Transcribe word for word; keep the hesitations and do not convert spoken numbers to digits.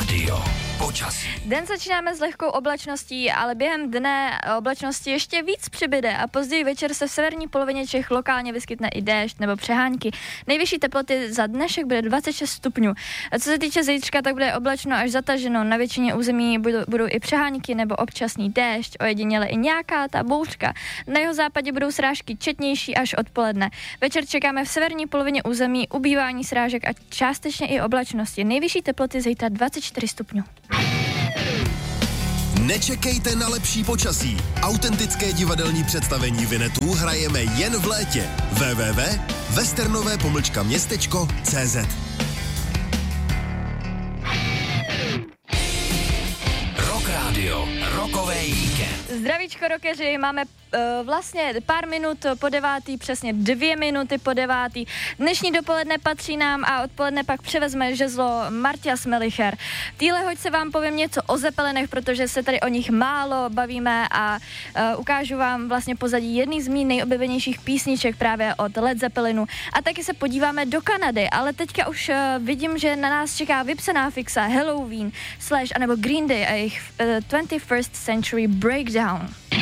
Rádio počasí. Den začínáme s lehkou oblačností, ale během dne oblačnosti ještě víc přibyde a později večer se v severní polovině Čech lokálně vyskytne i déšť nebo přehánky. Nejvyšší teploty za dnešek bude dvacet šest stupňů. A co se týče zítřka, tak bude oblačno až zataženo. Na většině území budou, budou i přehánky nebo občasný déšť, ojediněle i nějaká ta bouřka. Na jeho západě budou srážky četnější až odpoledne. Večer čekáme v severní polovině území ubývání srážek a částečně i oblačnosti. Nejvyšší teploty zítra dvacet čtyři stupňů. Nečekejte na lepší počasí. Autentické divadelní představení Vinetů hrajeme jen v létě. w w w tečka westernové pomlčka městečko tečka c z Rock Radio, rokový víkend. Zdravíčko rockeři, máme uh, vlastně pár minut po devátý, přesně dvě minuty po devátý. Dnešní dopoledne patří nám a odpoledne pak převezme žezlo Martias Melicher. V téhle hoďce vám povím něco o Zeppelinech, protože se tady o nich málo bavíme a uh, ukážu vám vlastně pozadí jedný z mých nejoblíbenějších písniček právě od Led Zeppelinu. A taky se podíváme do Kanady, ale teďka už uh, vidím, že na nás čeká vypsaná fixa Halloween, Slash anebo Green Day a jejich uh, twenty-first Century Breakdown.